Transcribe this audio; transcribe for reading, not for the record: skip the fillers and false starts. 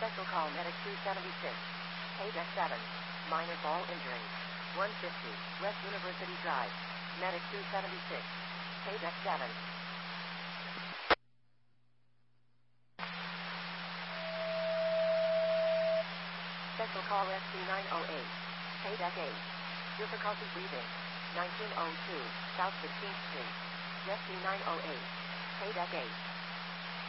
Special call Medic 276. Deck 7. Minor ball injury. 150 West University Drive. Medic 276. Deck 7. Special call SC908. Deck 8. Difficulty breathing. 1902 South 16th Street. SC908. Deck 8.